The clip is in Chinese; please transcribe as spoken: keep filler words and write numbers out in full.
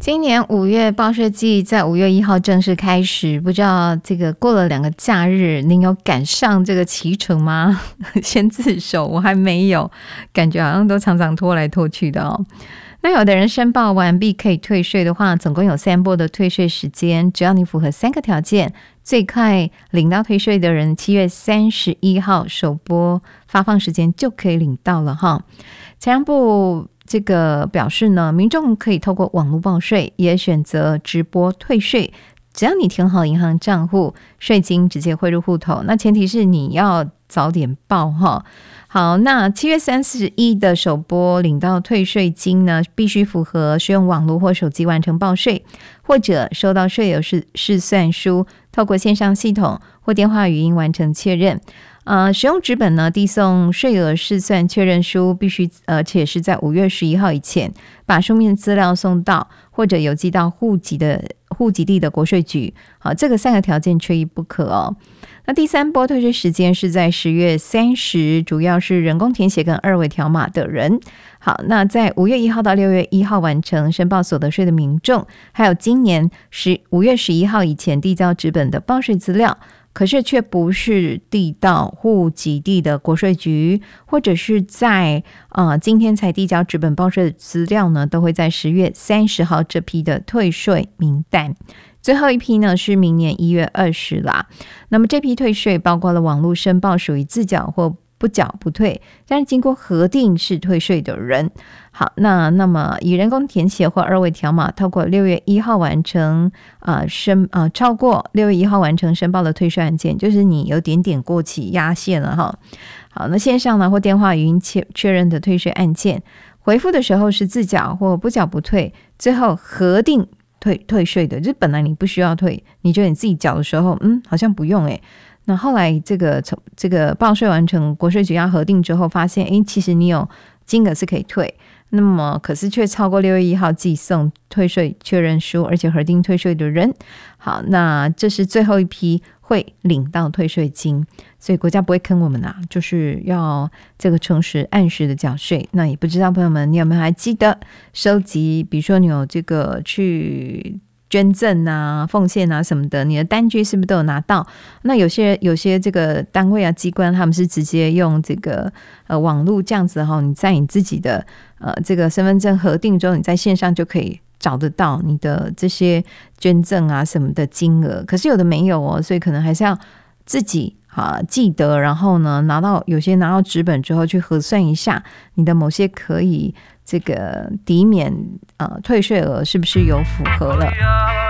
今年五月报税季在五月一号正式开始，不知道这个过了两个假日，您有赶上这个期程吗？先自首，我还没有，感觉好像都常常拖来拖去的哦。那有的人申报完毕可以退税的话，总共有三波的退税时间，只要你符合三个条件，最快领到退税的人七月三十一号首波发放时间就可以领到了哈。财政部这个表示呢，民众可以透过网络报税，也选择直播退税，只要你填好银行账户，税金直接汇入户头，那前提是你要早点报哈。好，那七月三十一的首波领到退税金呢，必须符合使用网络或手机完成报税，或者收到税额试试算书，透过线上系统或电话语音完成确认。呃，使用纸本呢，递送税额试算确认书，必须而且是在五月十一号以前把书面资料送到，或者邮寄到户籍的户籍地的国税局。好，这个三个条件缺一不可哦。那第三波退税时间是在十月三十，主要是人工填写跟二维条码的人。好，那在五月一号到六月一号完成申报所得税的民众，还有今年五月十一号以前递交纸本的报税资料，可是却不是递到户籍地的国税局，或者是在呃今天才递交纸本报税的资料呢，都会在十月三十号这批的退税名单。最后一批呢是明年一月二十啦。那么这批退税包括了网络申报属于自缴或不缴不退，但是经过核定是退税的人。好，那那么以人工填写或二维条码，透过六月一号完成呃申呃超过六月一号完成申报的退税案件，就是你有点点过期压线了哈。好，那线上呢或电话语音确确认的退税案件，回复的时候是自缴或不缴不退，最后核定退退税的，就是本来你不需要退，你觉得你自己缴的时候，嗯，好像不用诶。那后来这个这个报税完成，国税局要核定之后，发现，诶，其实你有金额是可以退，那么可是却超过六月一号寄送退税确认书，而且核定退税的人，好，那这是最后一批会领到退税金，所以国家不会坑我们啊，就是要这个诚实按时的缴税。那也不知道朋友们，你有没有还记得收集，比如说你有这个去捐赠啊、奉献啊什么的，你的单据是不是都有拿到？那有些有些这个单位啊、机关，他们是直接用这个呃网络这样子哈，你在你自己的呃这个身份证核定之后，你在线上就可以找得到你的这些捐赠啊什么的金额。可是有的没有哦，所以可能还是要自己啊记得，然后呢拿到有些拿到纸本之后去核算一下你的某些可以这个抵免呃退税额是不是有符合了。